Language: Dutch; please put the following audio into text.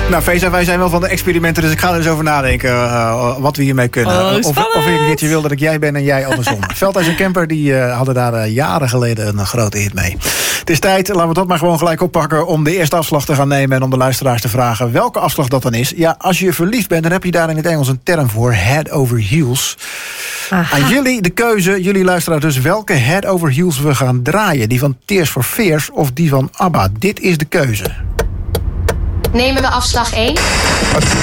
Nou, Feza, wij zijn wel van de experimenten, dus ik ga er eens over nadenken wat we hiermee kunnen. Of ik een keertje wil dat ik jij ben en jij andersom. Veldhuis en Kemper die hadden daar jaren geleden een grote hit mee. Het is tijd, laten we dat maar gewoon gelijk oppakken, om de eerste afslag te gaan nemen en om de luisteraars te vragen welke afslag dat dan is. Ja, als je verliefd bent, dan heb je daar in het Engels een term voor, head over heels. Aha. Aan jullie de keuze, jullie luisteraars dus, welke head over heels we gaan draaien. Die van Tears for Fears of die van ABBA. Dit is de keuze. Nemen we afslag 1?